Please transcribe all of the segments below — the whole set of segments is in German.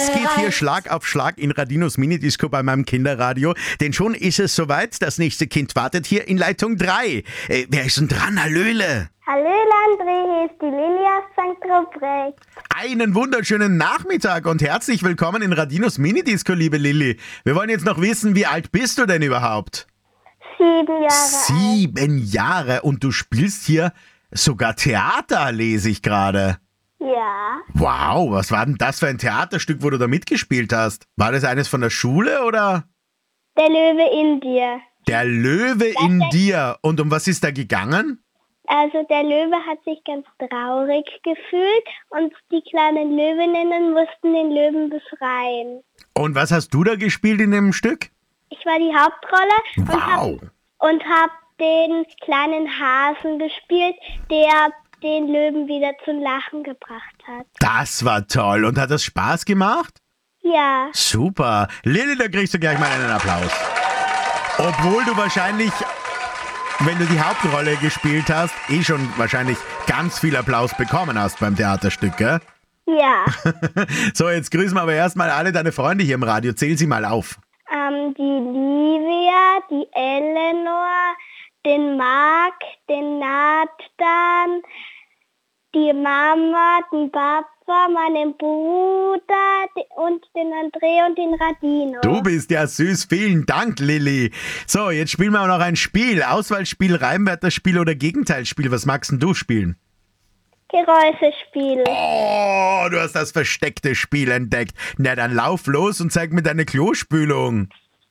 Es geht hier Schlag auf Schlag in Radinos Minidisco bei meinem Kinderradio, denn schon ist es soweit. Das nächste Kind wartet hier in Leitung 3. Wer ist denn dran? Hallöle! Hallo André, hier ist die Lilly aus St. Ruprecht. Einen wunderschönen Nachmittag und herzlich willkommen in Radinos Minidisco, liebe Lilly. Wir wollen jetzt noch wissen, wie alt bist du denn überhaupt? 7 Jahre alt. 7 Jahre und du spielst hier sogar Theater, lese ich gerade. Ja, Wow, was war denn das für ein Theaterstück, wo du da mitgespielt hast? War das eines von der Schule oder? der Löwe in dir. Der Löwe in dir. Und um was ist da gegangen? Also der Löwe hat sich ganz traurig gefühlt und die kleinen Löwinnen mussten den Löwen befreien. Und was hast du da gespielt in dem Stück? Ich war die Hauptrolle Wow. und hab den kleinen Hasen gespielt, der den Löwen wieder zum Lachen gebracht hat. Das war toll. Und hat das Spaß gemacht? Ja, Super. Lilly, da kriegst du gleich mal einen Applaus. Obwohl du wahrscheinlich, wenn du die Hauptrolle gespielt hast, schon wahrscheinlich ganz viel Applaus bekommen hast beim Theaterstück, gell? ja. So, jetzt grüßen wir aber erstmal alle deine Freunde hier im Radio. Zähl sie mal auf. Die Livia, die Eleanor, den Marc, den Nathan, die Mama, den Papa, meinen Bruder und den André und den Radino. Du bist ja süß. Vielen Dank, Lilly. So, jetzt spielen wir auch noch ein Spiel. Auswahlspiel, Reimwörterspiel oder Gegenteilsspiel. Was magst denn du spielen? Geräuschespiel. Oh, du hast das versteckte Spiel entdeckt. Na, dann lauf los und zeig mir deine Klospülung.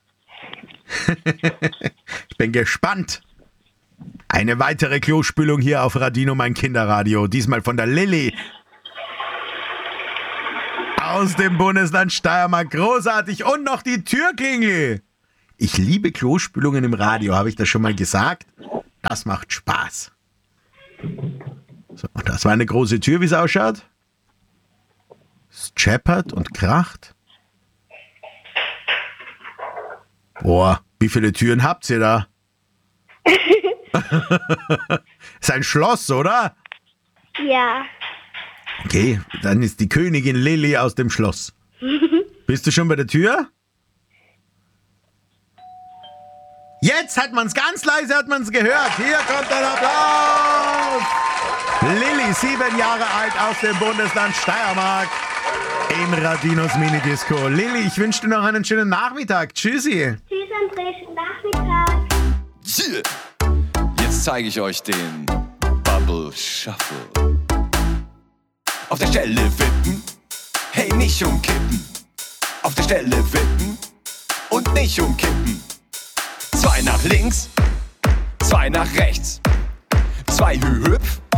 Ich bin gespannt. Eine weitere Klospülung hier auf Radino, mein Kinderradio. Diesmal von der Lilly. Aus dem Bundesland Steiermark. Großartig. Und noch die Türklingel. Ich liebe Klospülungen im Radio. Habe ich das schon mal gesagt? Das macht Spaß. So, das war eine große Tür, wie es ausschaut. Es scheppert und kracht. Boah, wie viele Türen habt ihr da? Ist ein Schloss, oder? Ja. Okay, dann ist die Königin Lilly aus dem Schloss. Bist du schon bei der Tür? Jetzt hat man es ganz leise, hat man es gehört. Hier kommt ein Applaus. Lilly, 7 Jahre alt aus dem Bundesland Steiermark. In Radinos Minidisco. Lilly, ich wünsche dir noch einen schönen Nachmittag. Tschüssi. Tschüss André, schönen Nachmittag. Yeah. Jetzt zeige ich euch den Bubble Shuffle. Auf der Stelle wippen, hey, nicht umkippen. Auf der Stelle wippen und nicht umkippen. 2 nach links, 2 nach rechts, 2 hüpf.